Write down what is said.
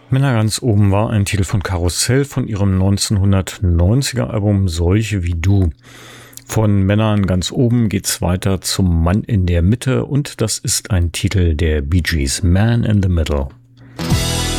Männer ganz oben war ein Titel von Karussell von ihrem 1990er Album Solche wie du. Von Männern ganz oben geht's weiter zum Mann in der Mitte und das ist ein Titel der Bee Gees, Man in the Middle.